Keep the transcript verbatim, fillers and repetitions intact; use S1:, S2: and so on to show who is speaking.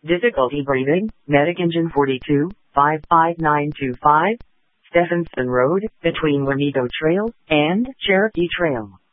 S1: Difficulty breathing, Medic Engine forty-two, five five nine two five, Stephenson Road, between Wamego Trail and Cherokee Trail.